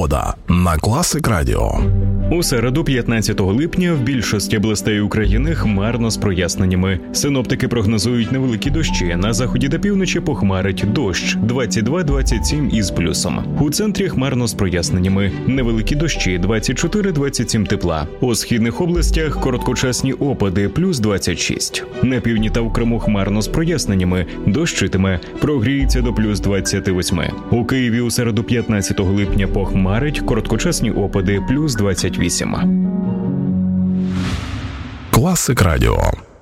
Погода на Класик Радіо. У середу, 15 липня, в більшості областей України хмарно з проясненнями. Синоптики прогнозують невеликі дощі. На заході та півночі похмарить дощ 22-27 із плюсом. У центрі хмарно з проясненнями. Невеликі дощі 24-27 тепла. У східних областях короткочасні опади плюс 26. На півдні та в Криму хмарно з проясненнями. Дощитиме. Прогріється до плюс 28. У Києві у середу, 15 липня, похмарить. Короткочасні опади плюс 28. Класик Радіо.